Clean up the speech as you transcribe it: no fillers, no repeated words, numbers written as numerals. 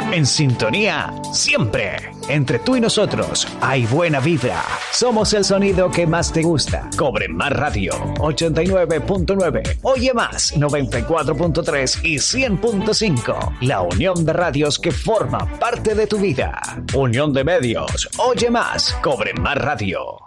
En sintonía siempre. Entre tú y nosotros hay buena vibra. Somos el sonido que más te gusta. Cobre Más Radio 89.9. Oye Más 94.3 y 100.5. La unión de radios que forma parte de tu vida. Unión de medios. Oye Más. Cobre Más Radio.